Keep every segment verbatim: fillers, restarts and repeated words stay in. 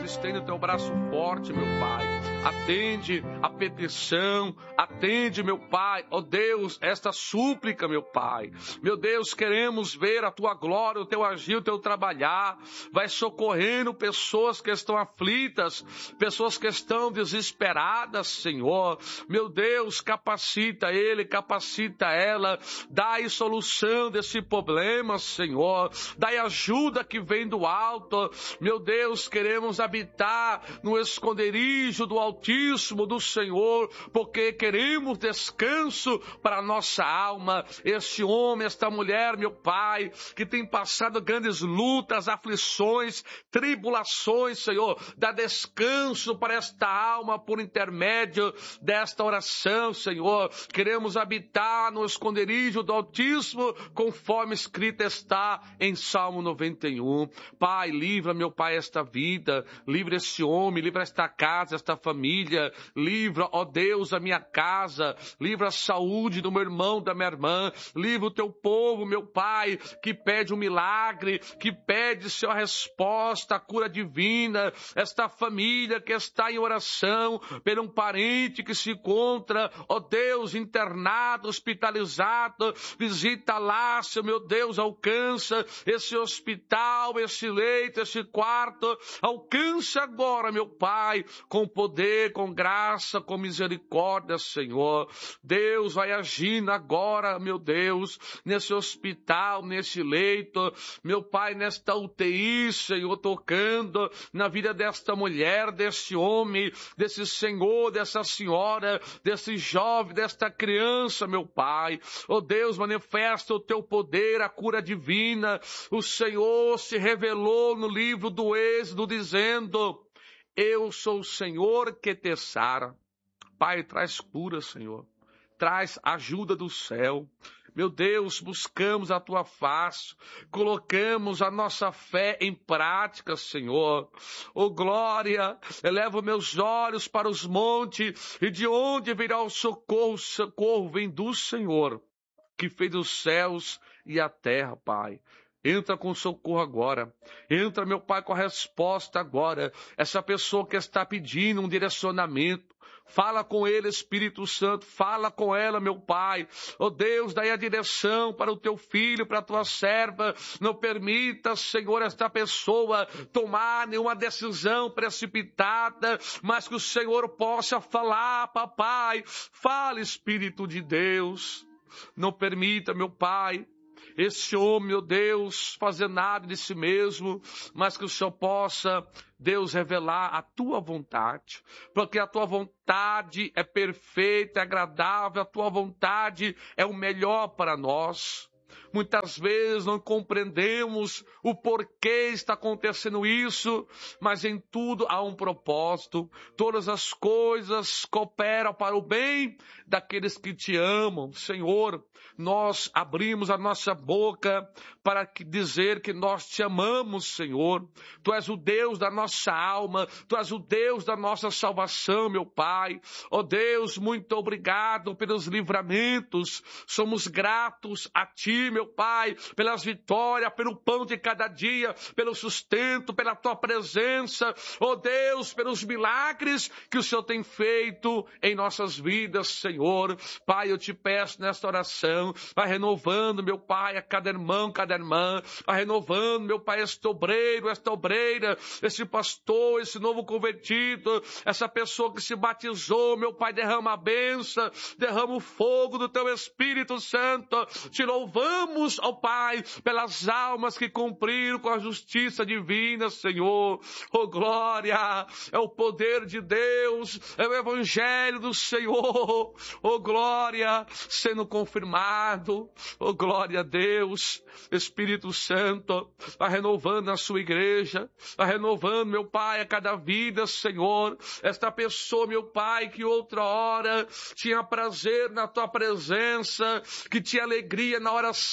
estende o teu braço forte, meu Pai. Atende a petição, atende, meu Pai, ó Deus, esta súplica, meu Pai. Meu Deus, queremos ver a tua glória, o teu agir, o teu trabalhar. Vai socorrendo pessoas que estão aflitas, pessoas que estão desesperadas, Senhor. Meu Deus, capacita ele, capacita ela, dai solução desse problema, Senhor. Dai ajuda que vem do alto. Meu Deus, queremos habitar no esconderijo do Altíssimo, do Senhor, porque queremos descanso para a nossa alma. Este homem, esta mulher, meu Pai, que tem passado grandes lutas, aflições, tribulações, Senhor, dá descanso para esta alma por intermédio desta oração, Senhor. Queremos habitar no esconderijo do Altíssimo, conforme escrito está em Salmo noventa e um. Pai, livra, meu Pai, esta vida, livra este homem, livra esta casa, esta família, livra, ó Deus, a minha casa, livra a saúde do meu irmão, da minha irmã, livra o teu povo, meu Pai, que pede um milagre, que pede, Senhor, a resposta, a cura divina, esta família que está em oração, por um parente que se encontra, ó Deus, internado, hospitalizado, visita lá, Senhor, meu Deus, alcança esse hospital, esse leito, esse quarto, alcança agora, meu Pai, com poder, com graça, com misericórdia, Senhor. Deus vai agindo agora, meu Deus, nesse hospital, nesse leito, meu Pai, nesta U T I, Senhor, tocando na vida desta mulher, desse homem, desse senhor, dessa senhora, desse jovem, desta criança, meu Pai. Oh Deus, manifesta o teu poder, a cura divina. O Senhor se revelou no livro do Êxodo, dizendo: eu sou o Senhor que te sara. Pai, traz cura, Senhor. Traz ajuda do céu. Meu Deus, buscamos a tua face, colocamos a nossa fé em prática, Senhor. Oh glória, elevo meus olhos para os montes, e de onde virá o socorro? O socorro vem do Senhor, que fez os céus e a terra, Pai. Entra com socorro agora. Entra, meu Pai, com a resposta agora. Essa pessoa que está pedindo um direcionamento, fala com ele, Espírito Santo, fala com ela, meu Pai. Oh Deus, dai a direção para o teu filho, para a tua serva. Não permita, Senhor, esta pessoa tomar nenhuma decisão precipitada, mas que o Senhor possa falar, papai. Fala, Espírito de Deus. Não permita, meu Pai, esse homem, meu Deus, fazer nada de si mesmo, mas que o Senhor possa, Deus, revelar a tua vontade, porque a tua vontade é perfeita, é agradável, a tua vontade é o melhor para nós. Muitas vezes não compreendemos o porquê está acontecendo isso, mas em tudo há um propósito. Todas as coisas cooperam para o bem daqueles que te amam. Senhor, nós abrimos a nossa boca para dizer que nós te amamos, Senhor. Tu és o Deus da nossa alma, Tu és o Deus da nossa salvação, meu Pai. Ó Deus, muito obrigado pelos livramentos. Somos gratos a Ti, meu Pai, pelas vitórias, pelo pão de cada dia, pelo sustento, pela Tua presença. Ó Deus, pelos milagres que o Senhor tem feito em nossas vidas, Senhor. Pai, eu te peço nesta oração, vai renovando, meu Pai, a cada irmão, cada irmã, vai renovando, meu Pai, este obreiro, esta obreira, esse pastor, esse novo convertido, essa pessoa que se batizou, meu Pai, derrama a bênção, derrama o fogo do Teu Espírito Santo. Te louvamos, ó Pai, pelas almas que cumpriram com a justiça divina, Senhor. Oh glória, é o poder de Deus, é o evangelho do Senhor. Oh glória, sendo confirmado. Oh glória a Deus. Espírito Santo, vai renovando a sua igreja, vai renovando, meu Pai, a cada vida, Senhor. Esta pessoa, meu Pai, que outra hora tinha prazer na Tua presença, que tinha alegria na oração,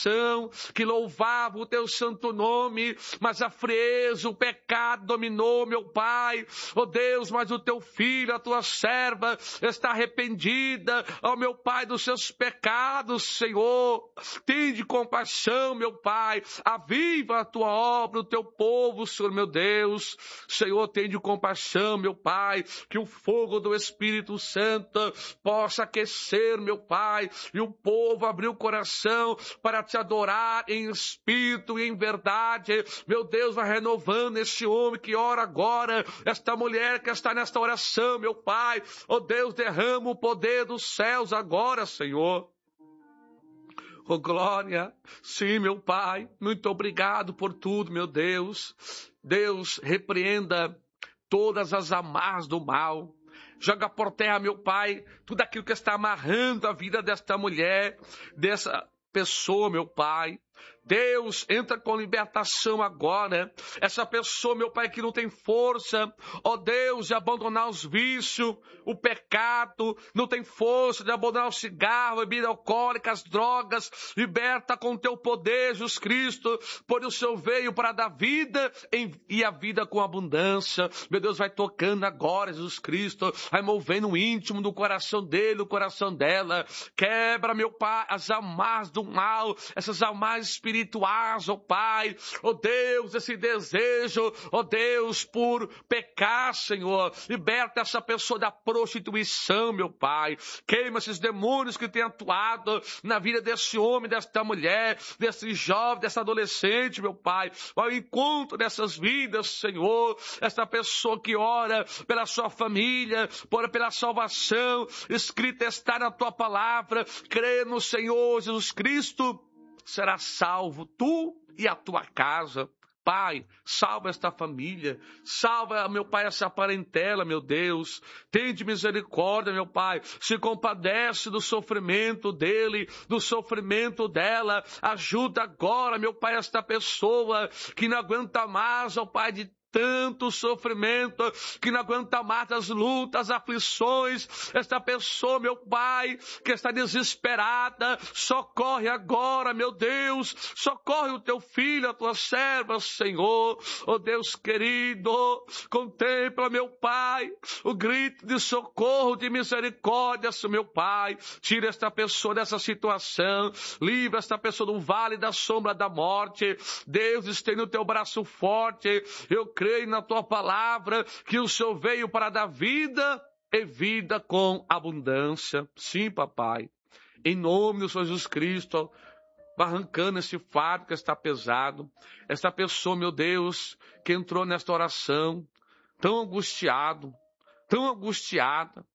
coração, que louvava o teu santo nome, mas a frieza, o pecado dominou, meu Pai. Ó Deus, mas o teu filho, a tua serva, está arrependida, ó meu Pai, dos seus pecados, Senhor. Tende compaixão, meu Pai. Aviva a tua obra, o teu povo, Senhor, meu Deus. Senhor, tende compaixão, meu Pai, que o fogo do Espírito Santo possa aquecer, meu Pai, e o povo abrir o coração para te adorar em espírito e em verdade. Meu Deus, vai renovando este homem que ora agora, esta mulher que está nesta oração, meu Pai. Oh Deus, derrama o poder dos céus agora, Senhor. Oh glória, sim, meu Pai, muito obrigado por tudo, meu Deus. Deus, repreenda todas as amarras do mal. Joga por terra, meu Pai, tudo aquilo que está amarrando a vida desta mulher, dessa pessoa, meu Pai. Deus, entra com libertação agora. Essa pessoa, meu Pai, que não tem força, ó Deus, de abandonar os vícios, o pecado, não tem força de abandonar o cigarro, a bebida alcoólica, as drogas. Liberta com teu poder, Jesus Cristo, por o Senhor veio para dar vida em, e a vida com abundância. Meu Deus, vai tocando agora, Jesus Cristo, vai movendo o íntimo do coração dele, o coração dela. Quebra, meu Pai, as amarras do mal, essas amarras espirituais, ó Pai, ó Deus, esse desejo, ó Deus, por pecar, Senhor. Liberta essa pessoa da prostituição, meu Pai. Queima esses demônios que têm atuado na vida desse homem, desta mulher, desse jovem, dessa adolescente, meu Pai. Ao encontro dessas vidas, Senhor, essa pessoa que ora pela sua família, ora pela salvação, escrita está na tua palavra, crê no Senhor Jesus Cristo, será salvo tu e a tua casa. Pai, salva esta família, salva, meu Pai, essa parentela, meu Deus. Tende misericórdia, meu Pai, se compadece do sofrimento dele, do sofrimento dela. Ajuda agora, meu Pai, esta pessoa que não aguenta mais, ó Pai, de tanto sofrimento, que não aguenta mais as lutas, as aflições. Esta pessoa, meu Pai, que está desesperada, socorre agora, meu Deus, socorre o teu filho, a tua serva, Senhor. Oh Deus querido, contempla, meu Pai, o grito de socorro, de misericórdia, meu Pai. Tira esta pessoa dessa situação, livra esta pessoa do vale da sombra da morte. Deus, estende o teu braço forte. Eu creio na tua palavra que o Senhor veio para dar vida e vida com abundância. Sim, papai. Em nome do Senhor Jesus Cristo, arrancando esse fardo que está pesado. Essa pessoa, meu Deus, que entrou nesta oração, tão angustiado, tão angustiada.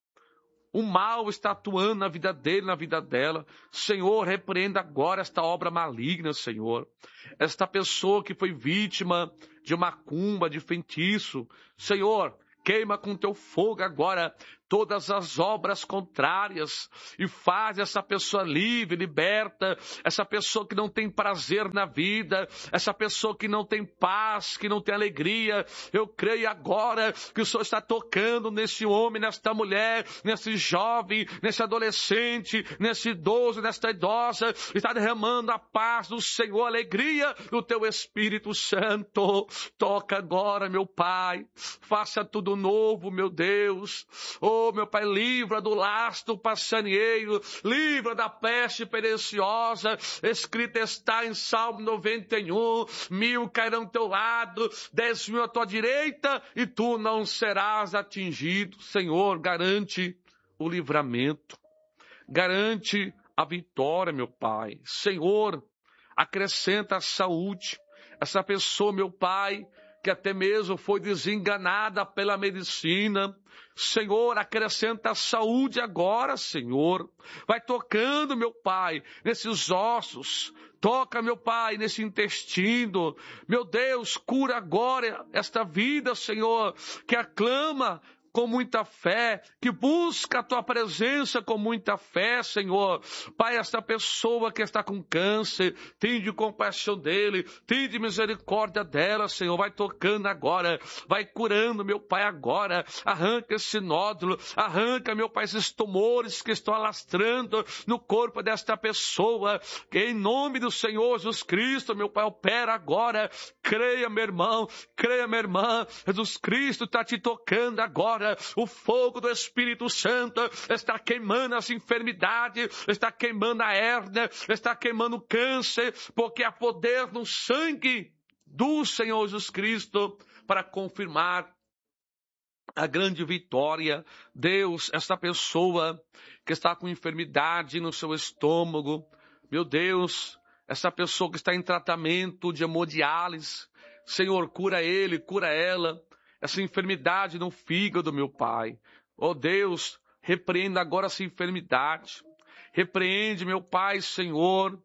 O mal está atuando na vida dele, na vida dela. Senhor, repreenda agora esta obra maligna, Senhor. Esta pessoa que foi vítima de macumba, de feitiço. Senhor, queima com teu fogo agora todas as obras contrárias e faz essa pessoa livre, liberta, essa pessoa que não tem prazer na vida, essa pessoa que não tem paz, que não tem alegria. Eu creio agora que o Senhor está tocando nesse homem, nesta mulher, nesse jovem, nesse adolescente, nesse idoso, nesta idosa, está derramando a paz do Senhor, a alegria do teu Espírito Santo. Toca agora, meu Pai, faça tudo novo, meu Deus. Oh, Oh, meu Pai, livra do lastro passarinheiro, livra da peste pereciosa. Escrito está em Salmo noventa e um, mil cairão ao teu lado, dez mil à tua direita, e tu não serás atingido. Senhor, garante o livramento, garante a vitória, meu Pai. Senhor, acrescenta a saúde. Essa pessoa, meu Pai, que até mesmo foi desenganada pela medicina. Senhor, acrescenta a saúde agora, Senhor. Vai tocando, meu Pai, nesses ossos. Toca, meu Pai, nesse intestino. Meu Deus, cura agora esta vida, Senhor, que aclama com muita fé, que busca a tua presença com muita fé, Senhor. Pai, esta pessoa que está com câncer, tende compaixão dele, tende misericórdia dela, Senhor. Vai tocando agora, vai curando, meu Pai, agora. Arranca esse nódulo, arranca, meu Pai, esses tumores que estão alastrando no corpo desta pessoa. Que em nome do Senhor Jesus Cristo, meu Pai, opera agora. Creia, meu irmão, creia, minha irmã. Jesus Cristo está te tocando agora. O fogo do Espírito Santo está queimando as enfermidades, está queimando a hérnia, está queimando o câncer, porque há poder no sangue do Senhor Jesus Cristo para confirmar a grande vitória. Deus, esta pessoa que está com enfermidade no seu estômago, meu Deus, essa pessoa que está em tratamento de hemodiálise, Senhor, cura ele, cura ela, essa enfermidade no fígado, meu Pai. Oh Deus, repreenda agora essa enfermidade. Repreende, meu Pai, Senhor,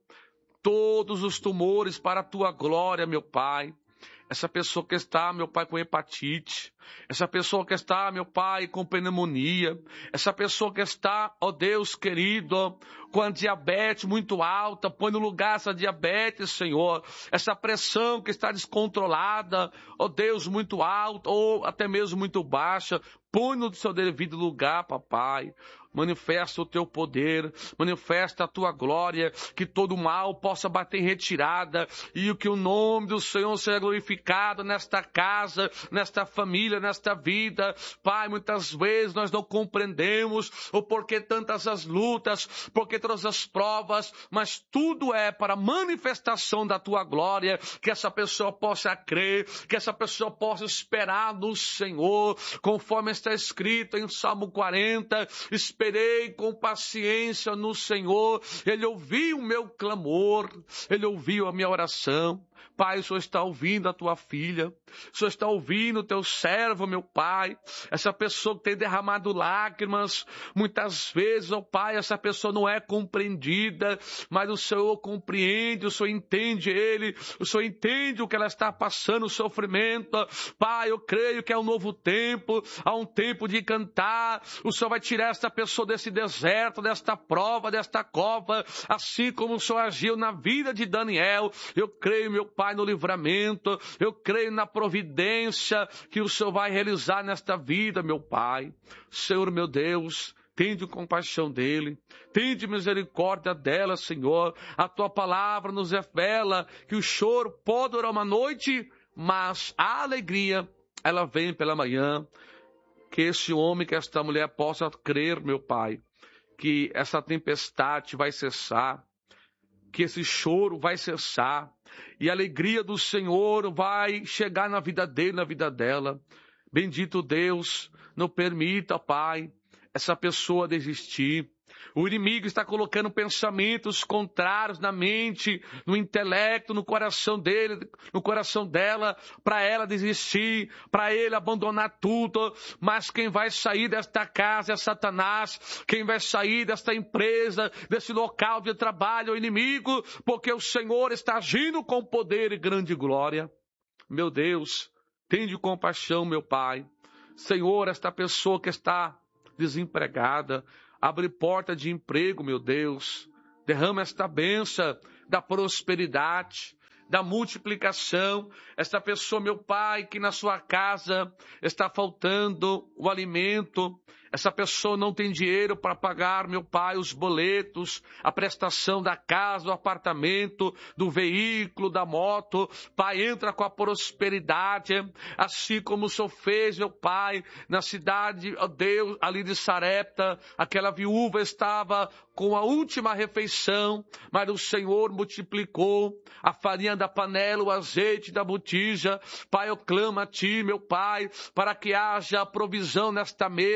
todos os tumores para a tua glória, meu Pai. Essa pessoa que está, meu Pai, com hepatite. Essa pessoa que está, meu Pai, com pneumonia. Essa pessoa que está, ó Deus querido, com a diabetes muito alta. Põe no lugar essa diabetes, Senhor. Essa pressão que está descontrolada, ó Deus, muito alta ou até mesmo muito baixa. Põe no seu devido lugar, papai. Manifesta o teu poder, manifesta a tua glória, que todo mal possa bater em retirada e que o nome do Senhor seja glorificado nesta casa, nesta família, nesta vida. Pai, muitas vezes nós não compreendemos o porquê tantas as lutas, porquê todas as provas, mas tudo é para a manifestação da tua glória, que essa pessoa possa crer, que essa pessoa possa esperar no Senhor, conforme está escrito em Salmo quarenta, esperei com paciência no Senhor, Ele ouviu o meu clamor, Ele ouviu a minha oração. Pai, o Senhor está ouvindo a tua filha, o Senhor está ouvindo o teu servo, meu Pai, essa pessoa que tem derramado lágrimas, muitas vezes, ó Pai, essa pessoa não é compreendida, mas o Senhor compreende, o Senhor entende ele, o Senhor entende o que ela está passando, o sofrimento. Pai, eu creio que é um novo tempo, há um tempo de cantar, o Senhor vai tirar esta pessoa desse deserto, desta prova, desta cova, assim como o Senhor agiu na vida de Daniel. Eu creio, meu Pai, no livramento, eu creio na providência que o Senhor vai realizar nesta vida, meu Pai. Senhor, meu Deus, tende compaixão dele, tende misericórdia dela, Senhor. A tua palavra nos revela que o choro pode durar uma noite, mas a alegria, ela vem pela manhã. Que esse homem, que esta mulher possa crer, meu Pai, que essa tempestade vai cessar, que esse choro vai cessar, e a alegria do Senhor vai chegar na vida dele, na vida dela. Bendito Deus, não permita, Pai, essa pessoa desistir. O inimigo está colocando pensamentos contrários na mente, no intelecto, no coração dele, no coração dela, para ela desistir, para ele abandonar tudo. Mas quem vai sair desta casa é Satanás, quem vai sair desta empresa, desse local de trabalho é o inimigo, porque o Senhor está agindo com poder e grande glória. Meu Deus, tende compaixão, meu Pai. Senhor, esta pessoa que está desempregada, abre porta de emprego, meu Deus. Derrama esta bênção da prosperidade, da multiplicação. Esta pessoa, meu Pai, que na sua casa está faltando o alimento. Essa pessoa não tem dinheiro para pagar, meu Pai, os boletos, a prestação da casa, do apartamento, do veículo, da moto. Pai, entra com a prosperidade, assim como o Senhor fez, meu Pai, na cidade, ó Deus, ali de Sarepta. Aquela viúva estava com a última refeição, mas o Senhor multiplicou a farinha da panela, o azeite da botija. Pai, eu clamo a Ti, meu Pai, para que haja provisão nesta mesa,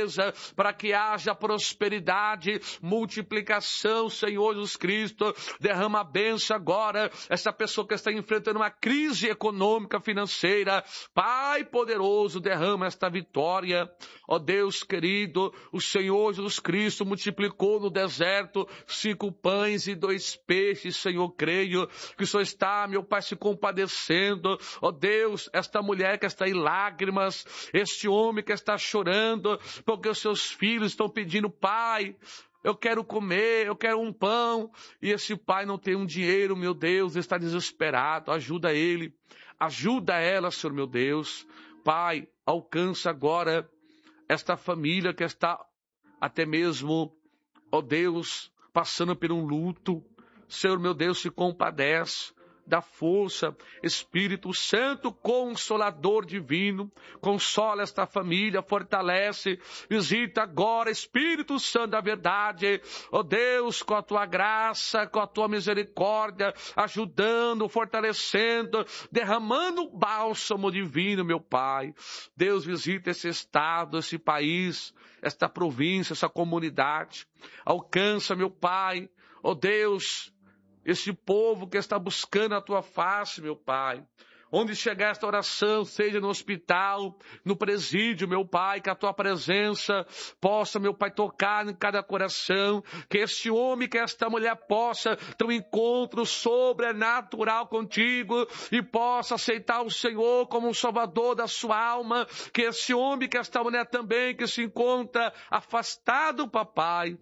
para que haja prosperidade, multiplicação, Senhor Jesus Cristo. Derrama a bênção agora, essa pessoa que está enfrentando uma crise econômica, financeira. Pai poderoso, derrama esta vitória. Ó Deus querido, o Senhor Jesus Cristo multiplicou no deserto cinco pães e dois peixes, Senhor, creio que o Senhor está, meu Pai, se compadecendo. Ó Deus, esta mulher que está em lágrimas, este homem que está chorando, porque os seus filhos estão pedindo, Pai, eu quero comer, eu quero um pão, e esse pai não tem um dinheiro, meu Deus, está desesperado. Ajuda ele, ajuda ela, Senhor, meu Deus. Pai, alcança agora esta família que está até mesmo, ó Deus, passando por um luto. Senhor, meu Deus, se compadece, dá força. Espírito Santo, Consolador divino, consola esta família, fortalece, visita agora, Espírito Santo da verdade, ó Deus, com a tua graça, com a tua misericórdia, ajudando, fortalecendo, derramando bálsamo divino, meu Pai. Deus, visita esse estado, esse país, esta província, essa comunidade. Alcança, meu Pai, ó Deus, esse povo que está buscando a tua face, meu Pai. Onde chegar esta oração, seja no hospital, no presídio, meu Pai, que a tua presença possa, meu Pai, tocar em cada coração, que este homem, que esta mulher possa ter um encontro sobrenatural contigo e possa aceitar o Senhor como um salvador da sua alma, que esse homem, que esta mulher também, que se encontra afastado, papai,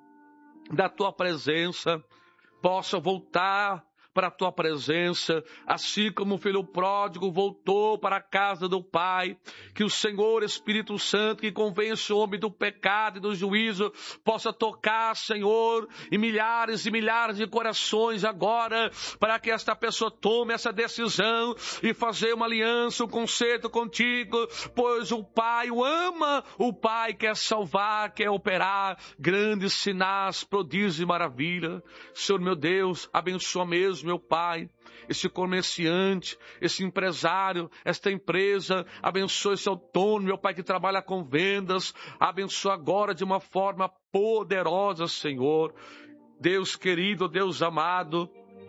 da tua presença, possa voltar para a tua presença, assim como o filho pródigo voltou para a casa do Pai. Que o Senhor Espírito Santo, que convence o homem do pecado e do juízo, possa tocar, Senhor, em milhares e milhares de corações agora, para que esta pessoa tome essa decisão e fazer uma aliança, um concerto contigo, pois o Pai o ama, o Pai quer salvar, quer operar grandes sinais, prodígios e maravilha. Senhor, meu Deus, abençoa mesmo, meu Pai, esse comerciante, esse empresário, esta empresa, abençoa esse autônomo, meu Pai, que trabalha com vendas, abençoa agora de uma forma poderosa, Senhor. Deus querido, Deus amado,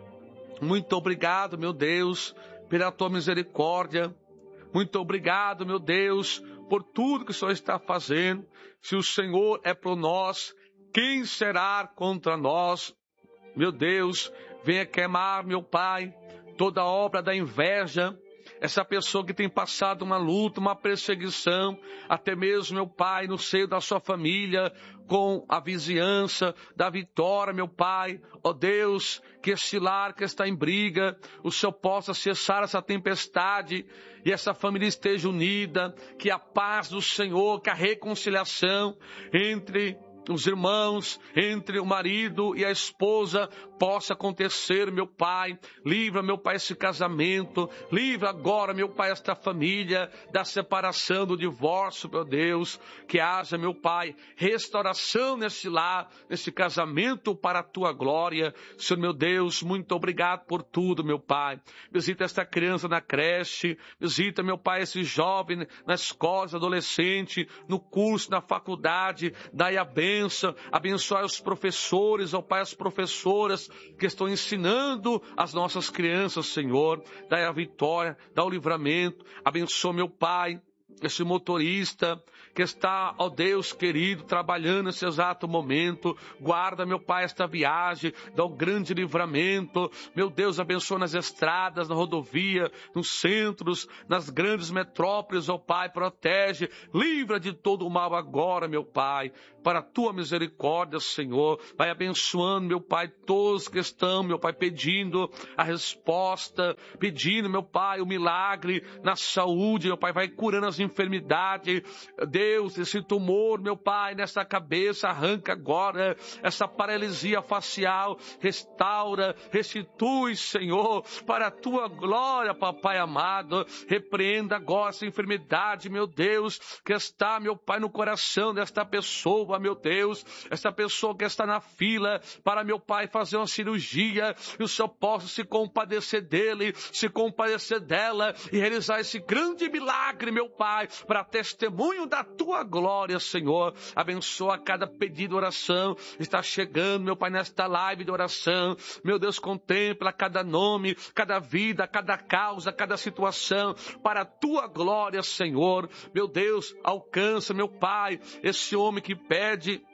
muito obrigado, meu Deus, pela tua misericórdia. Muito obrigado, meu Deus, por tudo que o Senhor está fazendo. Se o Senhor é por nós, quem será contra nós? Meu Deus, venha queimar, meu Pai, toda obra da inveja, essa pessoa que tem passado uma luta, uma perseguição, até mesmo, meu Pai, no seio da sua família, com a vizinhança da vitória, meu Pai. Ó Deus, que esse lar que está em briga, o Senhor possa cessar essa tempestade e essa família esteja unida, que a paz do Senhor, que a reconciliação entre os irmãos, entre o marido e a esposa, possa acontecer, meu Pai. Livra, meu Pai, esse casamento. Livra agora, meu Pai, esta família da separação, do divórcio, meu Deus. Que haja, meu Pai, restauração nesse lar, nesse casamento para a tua glória. Senhor, meu Deus, muito obrigado por tudo, meu Pai. Visita esta criança na creche. Visita, meu Pai, esse jovem na escola, adolescente, no curso, na faculdade. Dai a bênção. Abençoai os professores, ó Pai, as professoras que estão ensinando as nossas crianças, Senhor. Dai a vitória, dá o livramento. Abençoa, meu Pai, esse motorista que está, ó Deus querido, trabalhando nesse exato momento. Guarda, meu Pai, esta viagem, dá um grande livramento. Meu Deus, abençoa nas estradas, na rodovia, nos centros, nas grandes metrópoles, ó Pai, protege, livra de todo o mal agora, meu Pai, para a tua misericórdia, Senhor. Vai abençoando, meu Pai, todos que estão, meu Pai, pedindo a resposta, pedindo, meu Pai, o milagre na saúde, meu Pai, vai curando as enfermidades. Deus, esse tumor, meu Pai, nessa cabeça, arranca agora essa paralisia facial, restaura, restitui, Senhor, para a tua glória, papai amado. Repreenda agora essa enfermidade, meu Deus, que está, meu Pai, no coração desta pessoa, meu Deus, essa pessoa que está na fila para, meu Pai, fazer uma cirurgia, e o Senhor possa se compadecer dele, se compadecer dela e realizar esse grande milagre, meu Pai, Pai, para testemunho da tua glória, Senhor. Abençoa cada pedido de oração, está chegando, meu Pai, nesta live de oração. Meu Deus, contempla cada nome, cada vida, cada causa, cada situação, para a tua glória, Senhor. Meu Deus, alcança, meu Pai, esse homem que pede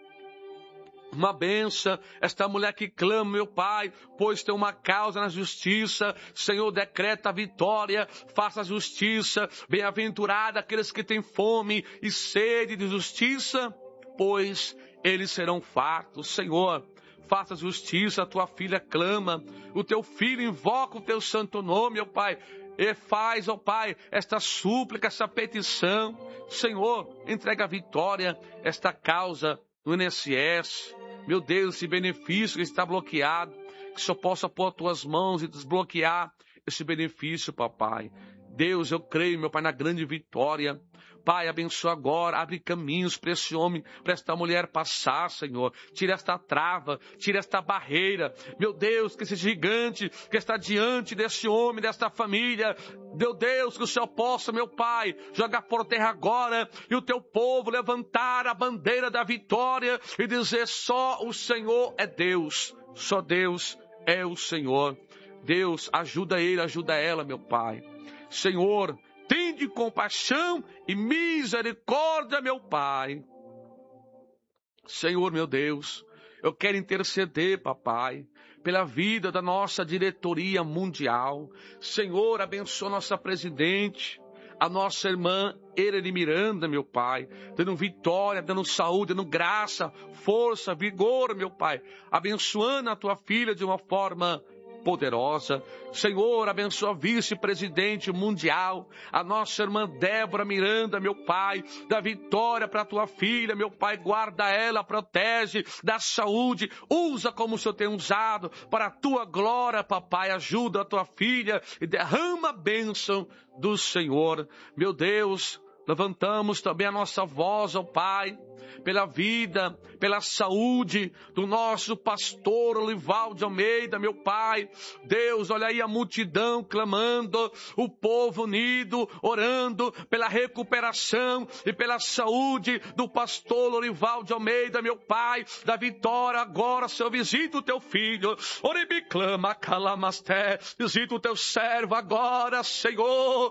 uma benção, esta mulher que clama, meu Pai, pois tem uma causa na justiça. Senhor, decreta a vitória, faça a justiça. Bem-aventurado aqueles que têm fome e sede de justiça, pois eles serão fartos. Senhor, faça justiça, a tua filha clama, o teu filho invoca o teu santo nome, meu Pai, e faz, ó Pai, esta súplica, esta petição. Senhor, entrega a vitória, esta causa no I N S S, meu Deus, esse benefício que está bloqueado, que só possa pôr as tuas mãos e desbloquear esse benefício, papai. Deus, eu creio, meu Pai, na grande vitória. Pai, abençoa agora, abre caminhos para esse homem, para esta mulher passar, Senhor. Tira esta trava, tira esta barreira. Meu Deus, que esse gigante que está diante desse homem, desta família, meu Deus, que o Senhor possa, meu Pai, jogar por terra agora e o teu povo levantar a bandeira da vitória e dizer: só o Senhor é Deus, só Deus é o Senhor. Deus, ajuda ele, ajuda ela, meu Pai. Senhor, tende compaixão e misericórdia, meu Pai. Senhor, meu Deus, eu quero interceder, papai, pela vida da nossa diretoria mundial. Senhor, abençoa nossa presidente, a nossa irmã Ereli Miranda, meu Pai, dando vitória, dando saúde, dando graça, força, vigor, meu Pai, abençoando a tua filha de uma forma poderosa. Senhor, abençoa a vice-presidente mundial, a nossa irmã Débora Miranda, meu Pai, dá vitória para a tua filha, meu Pai, guarda ela, protege, dá saúde, usa como o Senhor tem usado, para a tua glória, papai, ajuda a tua filha e derrama a bênção do Senhor. Meu Deus, levantamos também a nossa voz, ó Pai, pela vida, pela saúde do nosso pastor Olivaldo Almeida, meu Pai. Deus, olha aí a multidão clamando, o povo unido, orando pela recuperação e pela saúde do pastor Olivaldo Almeida, meu Pai. Da vitória agora, Senhor, visita o teu filho. Oribiclama, calamasté, visita o teu servo agora, Senhor.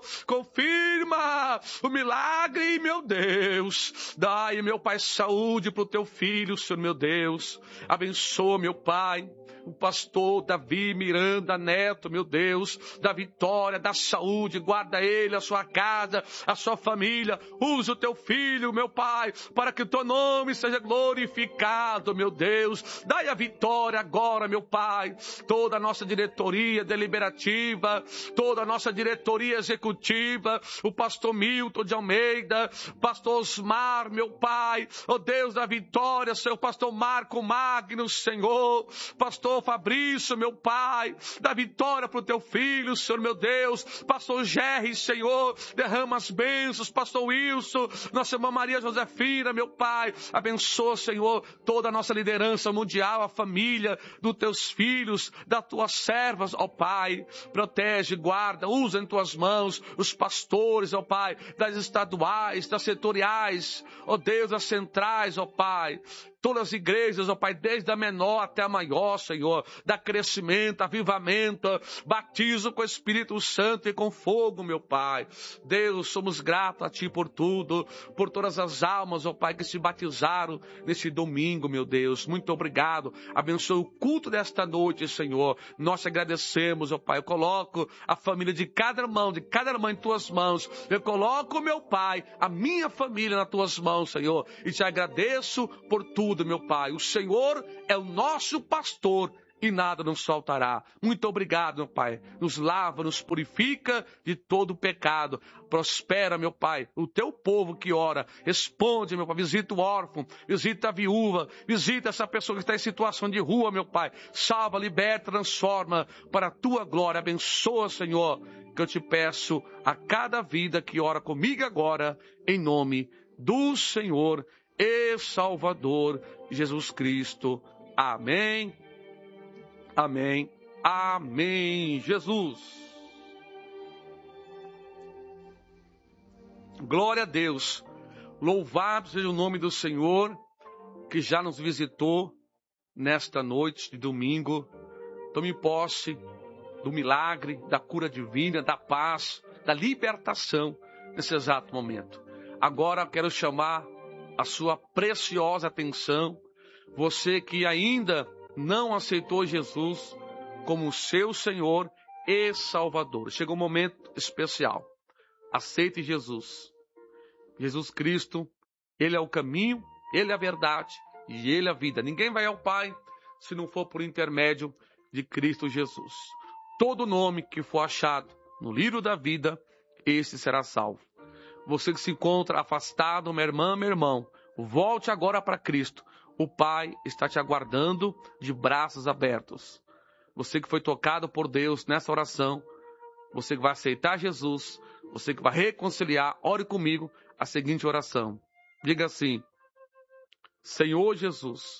Confirma o milagre, meu Deus. Dai, meu Pai, saúde para o teu filho, Senhor, meu Deus. Abençoa, meu Pai, o pastor Davi Miranda Neto, meu Deus, da vitória, da saúde, guarda ele, a sua casa, a sua família. Usa o teu filho, meu Pai, para que o teu nome seja glorificado, meu Deus. Dai a vitória agora, meu Pai, toda a nossa diretoria deliberativa, toda a nossa diretoria executiva, o pastor Milton de Almeida, pastor Osmar, meu Pai, ó Deus da vitória, Senhor, pastor Marco Magno, Senhor, pastor Fabrício, meu Pai, dá vitória para o teu filho, Senhor, meu Deus, pastor Gerry, Senhor, derrama as bênçãos, pastor Wilson, nossa irmã Maria Josefina, meu Pai, abençoa, Senhor, toda a nossa liderança mundial, a família dos teus filhos, das tuas servas, ó Pai, protege, guarda, usa em tuas mãos os pastores, ó Pai, das estaduais, das setoriais, ó Deus, das centrais, ó Pai, todas as igrejas, ó Pai, desde a menor até a maior, Senhor, dá crescimento, avivamento, batizo com o Espírito Santo e com fogo, meu Pai. Deus, somos gratos a Ti por tudo, por todas as almas, ó Pai, que se batizaram nesse domingo, meu Deus. Muito obrigado. Abençoa o culto desta noite, Senhor. Nós te agradecemos, ó Pai. Eu coloco a família de cada irmão, de cada irmã em Tuas mãos. Eu coloco, meu Pai, a minha família nas Tuas mãos, Senhor. E te agradeço por tudo, meu Pai. O Senhor é o nosso pastor e nada nos faltará. Muito obrigado, meu Pai. Nos lava, nos purifica de todo pecado. Prospera, meu Pai, o teu povo que ora. Responde, meu Pai. Visita o órfão, visita a viúva, visita essa pessoa que está em situação de rua, meu Pai. Salva, liberta, transforma para a tua glória. Abençoa, Senhor, que eu te peço a cada vida que ora comigo agora, em nome do Senhor e Salvador Jesus Cristo. Amém. Amém. Amém. Jesus. Glória a Deus. Louvado seja o nome do Senhor, que já nos visitou nesta noite de domingo. Tome posse do milagre, da cura divina, da paz, da libertação nesse exato momento. Agora eu quero chamar a sua preciosa atenção, você que ainda não aceitou Jesus como seu Senhor e Salvador. Chegou um momento especial. Aceite Jesus. Jesus Cristo, Ele é o caminho, Ele é a verdade e Ele é a vida. Ninguém vai ao Pai se não for por intermédio de Cristo Jesus. Todo nome que for achado no livro da vida, esse será salvo. Você que se encontra afastado, minha irmã, meu irmão, volte agora para Cristo. O Pai está te aguardando de braços abertos. Você que foi tocado por Deus nessa oração, você que vai aceitar Jesus, você que vai reconciliar, ore comigo a seguinte oração. Diga assim: Senhor Jesus,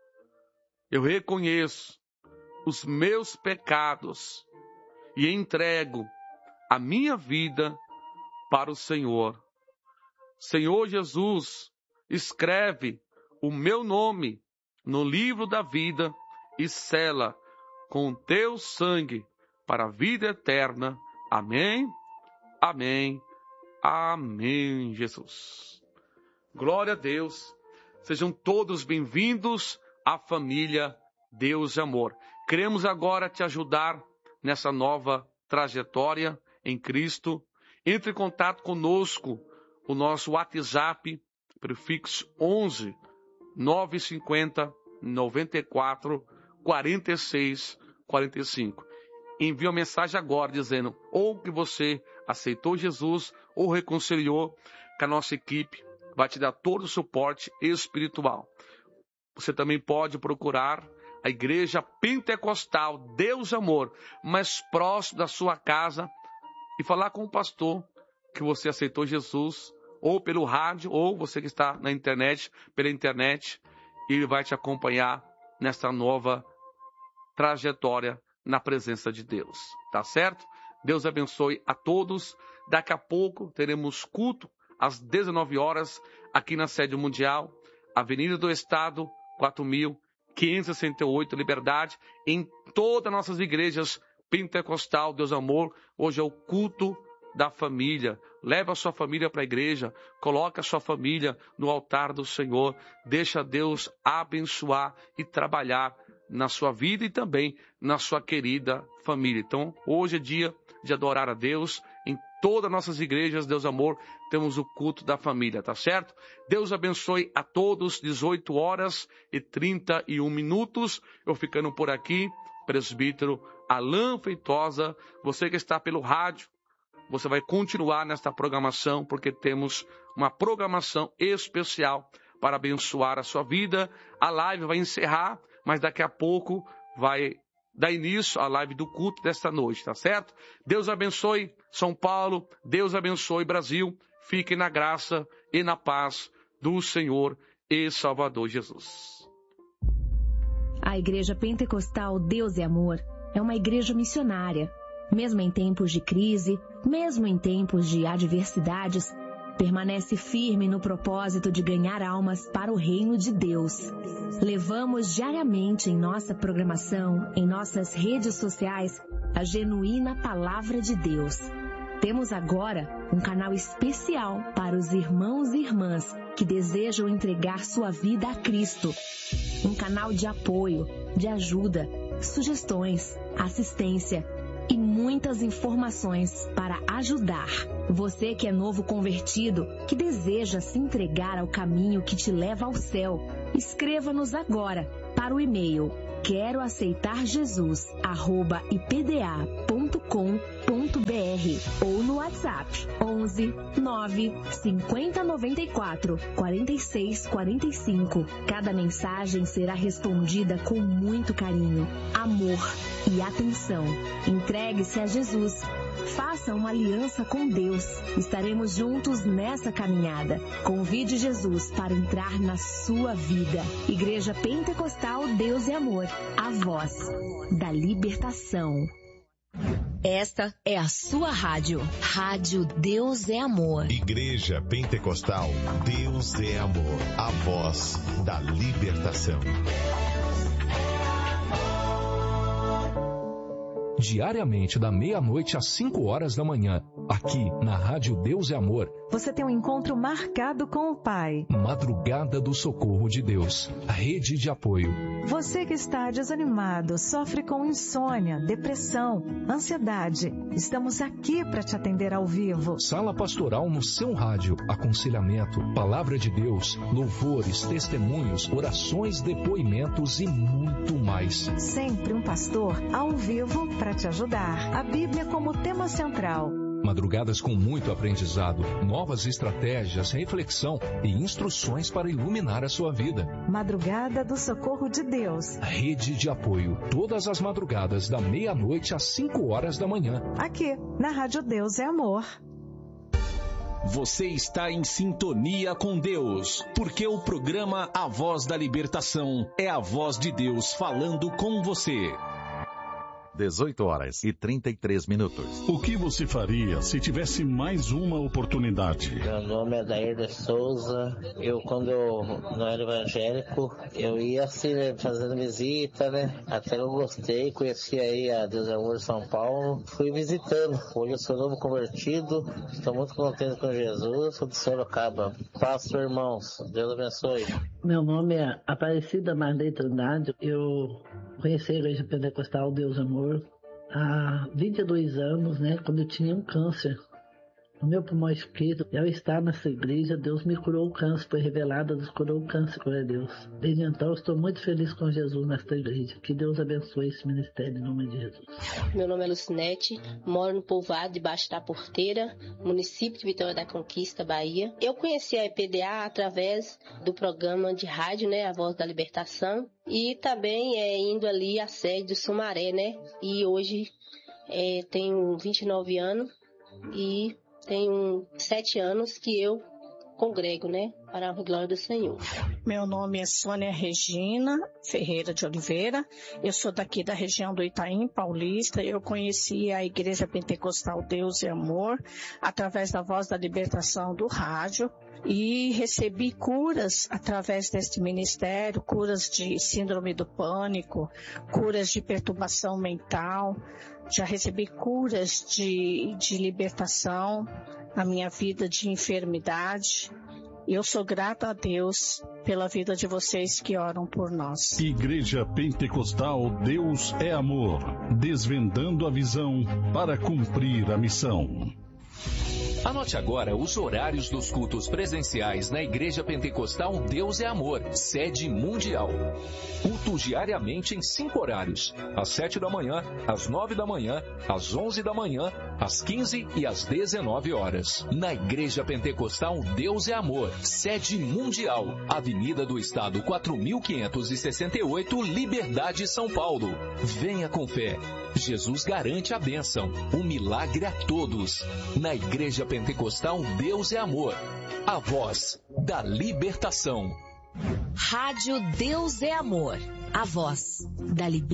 eu reconheço os meus pecados e entrego a minha vida para o Senhor. Senhor Jesus, escreve o meu nome no livro da vida e sela com teu sangue para a vida eterna. Amém, amém, amém, Jesus. Glória a Deus. Sejam todos bem-vindos à família Deus e Amor. Queremos agora te ajudar nessa nova trajetória em Cristo. Entre em contato conosco, o nosso WhatsApp, prefixo onze, nove cinco zero, nove quatro, quatro seis, quatro cinco. Envie uma mensagem agora dizendo ou que você aceitou Jesus ou reconciliou, que a nossa equipe vai te dar todo o suporte espiritual. Você também pode procurar a Igreja Pentecostal Deus e Amor, mais próximo da sua casa, e falar com o pastor que você aceitou Jesus, ou pelo rádio, ou você que está na internet, pela internet, e ele vai te acompanhar nessa nova trajetória na presença de Deus. Tá certo? Deus abençoe a todos. Daqui a pouco teremos culto às dezenove horas aqui na sede mundial, Avenida do Estado, quatro mil quinhentos e sessenta e oito, Liberdade, em todas as nossas igrejas Pentecostal Deus Amor. Hoje é o culto da família. Leva a sua família para a igreja, coloca a sua família no altar do Senhor, deixa Deus abençoar e trabalhar na sua vida e também na sua querida família. Então, hoje é dia de adorar a Deus. Em todas as nossas igrejas, Deus Amor, temos o culto da família, tá certo? Deus abençoe a todos, dezoito horas e trinta e um minutos. Eu ficando por aqui, presbítero Alain Feitosa. Você que está pelo rádio, você vai continuar nesta programação, porque temos uma programação especial para abençoar a sua vida. A live vai encerrar, mas daqui a pouco vai dar início à live do culto desta noite, tá certo? Deus abençoe São Paulo, Deus abençoe Brasil. Fiquem na graça e na paz do Senhor e Salvador Jesus. A Igreja Pentecostal Deus e Amor é uma igreja missionária. Mesmo em tempos de crise, mesmo em tempos de adversidades, permanece firme no propósito de ganhar almas para o reino de Deus. Levamos diariamente em nossa programação, em nossas redes sociais, a genuína palavra de Deus. Temos agora um canal especial para os irmãos e irmãs que desejam entregar sua vida a Cristo. Um canal de apoio, de ajuda, sugestões, assistência e muitas informações para ajudar. Você que é novo convertido, que deseja se entregar ao caminho que te leva ao céu, escreva-nos agora para o e-mail quero aceitar Jesus arroba i p d a ponto com ponto b r ou no WhatsApp onze, nove, cinquenta, noventa e quatro, quarenta e seis, quarenta e cinco. Cada mensagem será respondida com muito carinho, amor e atenção. Entregue-se a Jesus. Faça uma aliança com Deus. Estaremos juntos nessa caminhada. Convide Jesus para entrar na sua vida. Igreja Pentecostal Deus e Amor. A voz da libertação. Esta é a sua rádio. Rádio Deus é Amor. Igreja Pentecostal Deus é Amor. A voz da libertação. Diariamente, da meia-noite às cinco horas da manhã, aqui na Rádio Deus é Amor. Você tem um encontro marcado com o Pai. Madrugada do Socorro de Deus, a rede de apoio. Você que está desanimado, sofre com insônia, depressão, ansiedade. Estamos aqui para te atender ao vivo. Sala pastoral no seu rádio, aconselhamento, palavra de Deus, louvores, testemunhos, orações, depoimentos e muito mais. Sempre um pastor ao vivo para te ajudar. A Bíblia como tema central. Madrugadas com muito aprendizado, novas estratégias, reflexão e instruções para iluminar a sua vida. Madrugada do Socorro de Deus. Rede de apoio, todas as madrugadas da meia-noite às cinco horas da manhã. Aqui, na Rádio Deus é Amor. Você está em sintonia com Deus, porque o programa A Voz da Libertação é a voz de Deus falando com você. dezoito horas e trinta e três minutos. O que você faria se tivesse mais uma oportunidade? Meu nome é Dair de Souza. Eu, quando eu não era evangélico, eu ia assim, né, fazendo visita, né? Até eu gostei, conheci aí a Deus é Amor de São Paulo. Fui visitando. Hoje eu sou novo convertido. Estou muito contente com Jesus. Sou de Sorocaba. Pastor, irmãos. Deus abençoe. Meu nome é Aparecida Marley Trindade. Eu conheci a Igreja Pentecostal Deus é Amor há vinte e dois anos, né, quando eu tinha um câncer no meu pulmão esquerdo. E ao estar nessa igreja, Deus me curou o câncer, foi revelado, Deus curou o câncer, glória a Deus. Desde então, eu estou muito feliz com Jesus nesta igreja. Que Deus abençoe esse ministério em nome de Jesus. Meu nome é Lucinete, moro no povoado debaixo da Porteira, município de Vitória da Conquista, Bahia. Eu conheci a E P D A através do programa de rádio, né, A Voz da Libertação, e também é, indo ali à sede do Sumaré, né, e hoje é, tenho vinte e nove anos e tenho sete anos que eu congrego, né, para a glória do Senhor. Meu nome é Sônia Regina Ferreira de Oliveira. Eu sou daqui da região do Itaim Paulista. Eu conheci a Igreja Pentecostal Deus é Amor através da Voz da Libertação do rádio e recebi curas através deste ministério, curas de síndrome do pânico, curas de perturbação mental. Já recebi curas de, de libertação na minha vida de enfermidade. Eu sou grata a Deus pela vida de vocês que oram por nós. Igreja Pentecostal Deus é Amor, desvendando a visão para cumprir a missão. Anote agora os horários dos cultos presenciais na Igreja Pentecostal Deus é Amor, sede mundial. Cultos diariamente em cinco horários, às sete da manhã, às nove da manhã, às onze da manhã, às quinze e às dezenove horas. Na Igreja Pentecostal Deus é Amor, sede mundial, Avenida do Estado quatro mil quinhentos e sessenta e oito, Liberdade, São Paulo. Venha com fé. Jesus garante a bênção, o milagre a todos. Na Igreja Pentecostal Deus é Amor, a voz da libertação. Rádio Deus é Amor, a voz da libertação.